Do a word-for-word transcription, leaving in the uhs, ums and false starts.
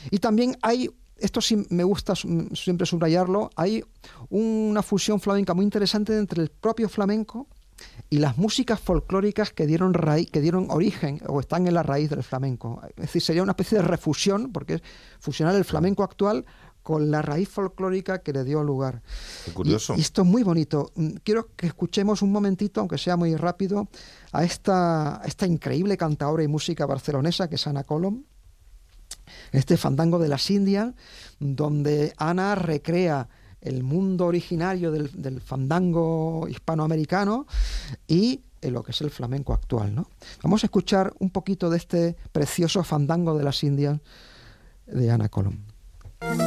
Y también hay, esto sí me gusta siempre subrayarlo, hay una fusión flamenca muy interesante entre el propio flamenco y las músicas folclóricas que dieron raíz, que dieron origen o están en la raíz del flamenco. Es decir, sería una especie de refusión, porque es fusionar el flamenco actual con la raíz folclórica que le dio lugar. Qué curioso. Y, y esto es muy bonito. Quiero que escuchemos un momentito, aunque sea muy rápido, a esta, esta increíble cantadora y música barcelonesa que es Ana Colom, este fandango de las Indias, donde Ana recrea el mundo originario del, del fandango hispanoamericano y en lo que es el flamenco actual, ¿no? Vamos a escuchar un poquito de este precioso fandango de las Indias de Ana Colom.